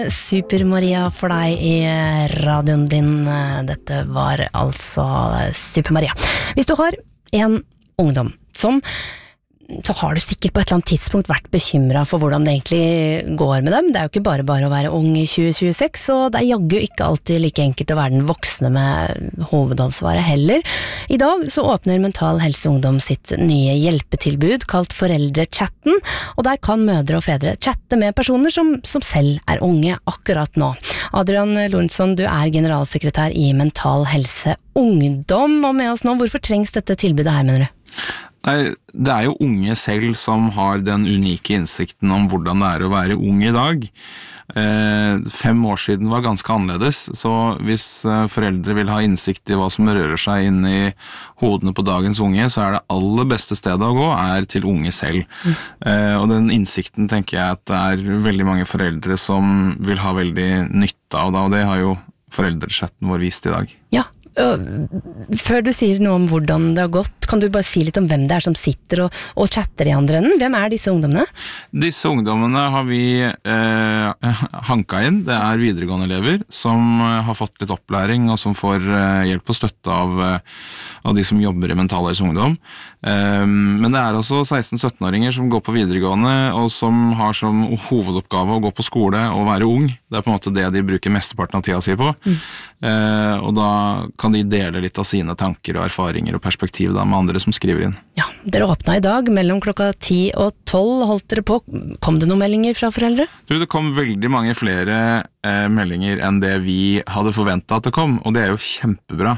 Super Maria for deg I radioen din. Dette var altså Super Maria. Hvis du har en ungdom så har du sikkert på et eller annet tidspunkt vært bekymret for hvordan det egentlig går med dem. Det jo ikke bare å være ung I 2026, og det jaggu ikke alltid like enkelt å være den voksne med hovedansvaret heller. I dag så åpner Mental Helse Ungdom sitt nye hjelpetilbud kalt Foreldrechatten, og der kan mødre og fedre chatte med personer som selv unge akkurat nå. Adrian Lorentzon, du generalsekretær I Mental Helse Ungdom, og med oss nå, hvorfor trengs dette tilbudet her, mener du? Nei, det jo unge selv som har den unike innsikten om hvordan det å være ung I dag. 5 år siden var ganske annerledes, så hvis foreldre vil ha innsikt I hva som rører seg inn I hodene på dagens unge, så det aller beste stedet å gå til unge selv. Og den innsikten tenker jeg at det veldig mange foreldre som vil ha veldig nytte av det, og det har jo foreldrechatten vår vist I dag. Ja. Før du sier noe om hvordan det har gått, kan du bare si litt om hvem det som sitter og chatter I andre enden? Hvem disse ungdommene? Disse ungdommene har vi hanka inn. Det videregående elever som har fått litt opplæring og som får hjelp og støtte av de som jobber I Mental Helse Ungdom. Men det altså 16-17-åringer som går på videregående og som har som hovedoppgave å gå på skole og være ung. Det på en måte det de bruker mesteparten av tida si på. Og da kan de dele litt av sine tanker og erfaringer og perspektiv da, med andre som skriver inn. Ja, dere åpnet I dag mellom klokka 10 og 12, holdt dere på. Kom det noen meldinger fra foreldre? Det kom veldig mange flere meldinger enn det vi hadde forventet at det kom, og det jo kjempebra.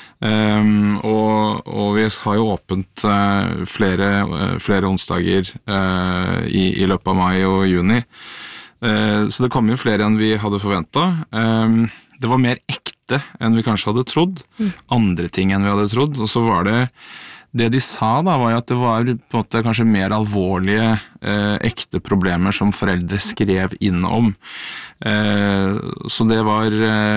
Og vi har jo åpent flere onsdager I løpet av mai og juni. Så det kom jo flere enn vi hadde forventet. Det var mer ekte enn vi kanskje hadde trodd, andre ting enn vi hadde trodd, og så var det de sa da, var jo at det var på en måte kanskje mer alvorlige, ekte problemer som foreldre skrev inn om. Så det var,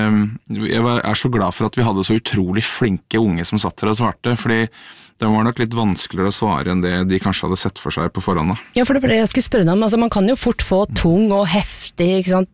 jeg så glad for at vi hadde så utrolig flinke unge som satt her og svarte, fordi det var nok litt vanskeligere å svare enn det de kanskje hadde sett for seg på forhånd. Ja, for det jeg skulle spørre deg om, altså man kan jo fort få tung og heftig, ikke sant,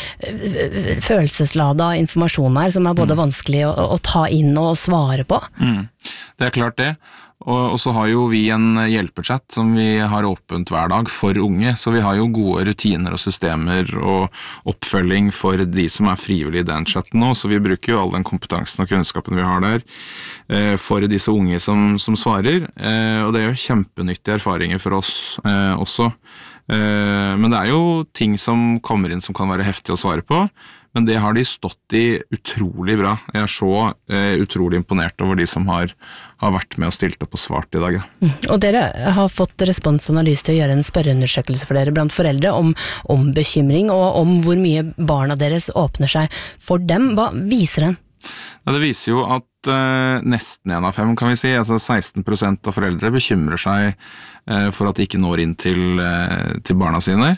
følelseslada informasjon her, som både vanskelig å ta inn og svare på. Det klart det. Og så har jo vi en hjelpechat som vi har åpent hver dag for unge, så vi har jo gode rutiner og systemer og oppfølging for de som frivillige I den chatten nå, så vi bruker jo all den kompetansen og kunnskapen vi har der for disse unge som svarer, og det jo kjempenyttige erfaringer for oss også. Men det jo ting som kommer inn som kan være heftig å svare på, men det har de stått I utrolig bra. Jeg så utrolig imponert over de som har vært med og stilt opp og svart I dag. Og dere har fått responsanalyse til å gjøre en spørreundersøkelse for dere blant foreldre om bekymring og om hvor mye barna deres åpner seg for dem. Hva viser den? Ja, det viser jo at nesten 1 av 5 kan vi si, altså 16% av foreldre bekymrer seg for at de ikke når inn til barna sine.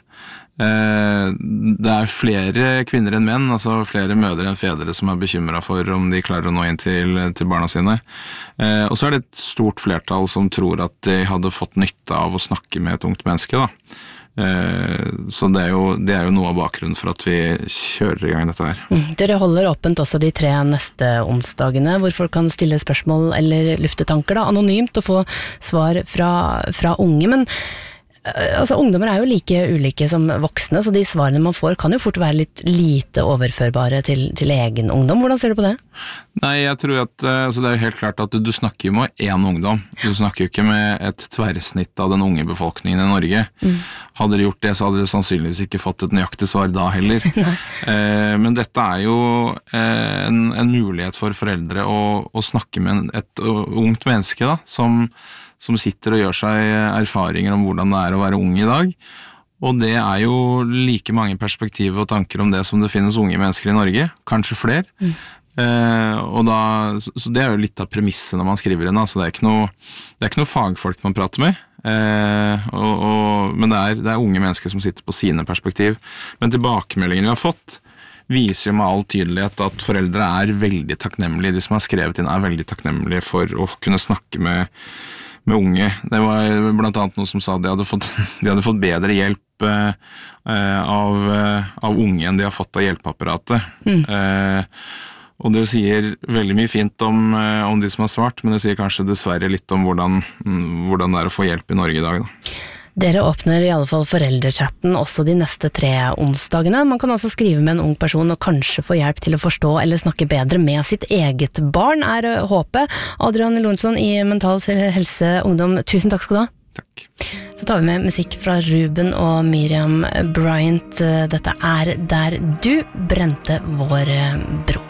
Det flere kvinner enn menn, altså flere mødre enn fedre som bekymret for om de klarer å nå inn til barna sine. Og så det et stort flertall som tror at de hadde fått nytte av å snakke med et ungt menneske da. Så det jo noe av bakgrunnen for at vi kjører I gang dette her. Dere holder åpent også de 3 neste onsdagene, hvor folk kan stille spørsmål eller luftetanker da, anonymt og få svar fra unge, men altså, ungdommer jo like ulike som voksne, så de svarene man får kan jo fort være litt lite overførbare til egen ungdom. Hvordan ser du på det? Nei, jeg tror at altså det jo helt klart at du snakker jo med en ungdom. Du snakker jo ikke med et tverrsnitt av den unge befolkningen I Norge. Hadde de gjort det, så hadde de sannsynligvis ikke fått et nøyaktig svar da heller. Men dette jo en mulighet for foreldre å snakke med et ungt menneske da, som sitter og gjør seg erfaringer om hvordan det å være ung I dag. Og det jo like mange perspektiver og tanker om det som det finnes unge mennesker I Norge, kanskje flere. Så det jo litt av premisset når man skriver inn, så det ikke noe fagfolk man prater med, men det unge mennesker som sitter på sine perspektiv. Men tilbakemeldingene vi har fått viser jo med all tydelighet at foreldre veldig takknemlige, de som har skrevet inn veldig takknemlige for å kunne snakke med med unge. Det var blant annet noen som sa at de hadde fått bedre hjelp av unge enn de har fått av hjelpeapparatet. Og det sier veldig mye fint om de som har svart, men det sier kanskje dessverre litt om hvordan det å få hjelp i Norge i dag. Da. Dere åpner i alle fall foreldrechatten også de neste 3 onsdagene. Man kan altså skrive med en ung person og kanskje få hjelp til å forstå eller snakke bedre med sitt eget barn, er håpet. Adrian Lorentzon i Mental Helse Ungdom, tusen takk skal du ha. Takk. Så tar vi med musikk fra Ruben og Miriam Bryant. Dette er Der du brente vår bro.